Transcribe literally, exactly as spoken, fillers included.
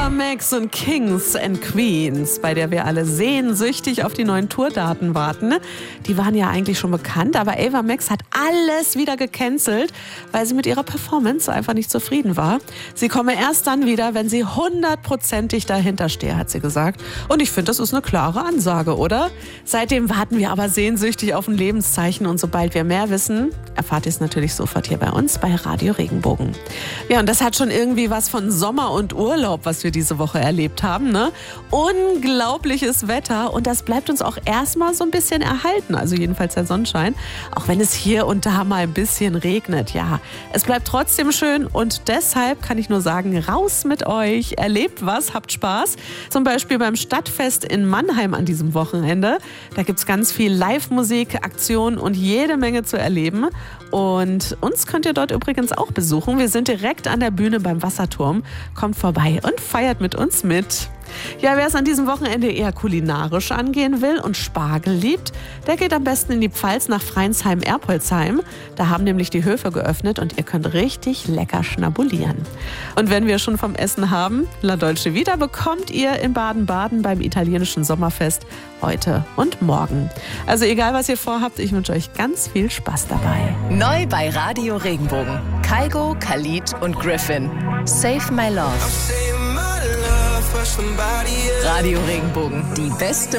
Ava Max und Kings and Queens, bei der wir alle sehnsüchtig auf die neuen Tourdaten warten. Die waren ja eigentlich schon bekannt, aber Ava Max hat alles wieder gecancelt, weil sie mit ihrer Performance einfach nicht zufrieden war. Sie komme erst dann wieder, wenn sie hundertprozentig dahinter stehe, hat sie gesagt. Und ich finde, das ist eine klare Ansage, oder? Seitdem warten wir aber sehnsüchtig auf ein Lebenszeichen und sobald wir mehr wissen, erfahrt ihr es natürlich sofort hier bei uns bei Radio Regenbogen. Ja, und das hat schon irgendwie was von Sommer und Urlaub, was wir diese Woche erlebt haben, ne? Unglaubliches Wetter und das bleibt uns auch erstmal so ein bisschen erhalten, also jedenfalls der Sonnenschein, auch wenn es hier und da mal ein bisschen regnet. Ja, es bleibt trotzdem schön und deshalb kann ich nur sagen, raus mit euch, erlebt was, habt Spaß. Zum Beispiel beim Stadtfest in Mannheim an diesem Wochenende. Da gibt's ganz viel Live-Musik, Aktionen und jede Menge zu erleben. Und uns könnt ihr dort übrigens auch besuchen. Wir sind direkt an der Bühne beim Wasserturm. Kommt vorbei und feiert mit uns mit. Ja, wer es an diesem Wochenende eher kulinarisch angehen will und Spargel liebt, der geht am besten in die Pfalz nach Freinsheim-Erpolsheim. Da haben nämlich die Höfe geöffnet und ihr könnt richtig lecker schnabulieren. Und wenn wir schon vom Essen haben, La Dolce Vita bekommt ihr in Baden-Baden beim italienischen Sommerfest heute und morgen. Also egal, was ihr vorhabt, ich wünsche euch ganz viel Spaß dabei. Neu bei Radio Regenbogen. Kygo, Khalid und Griffin. Save My Love. Radio Regenbogen, die beste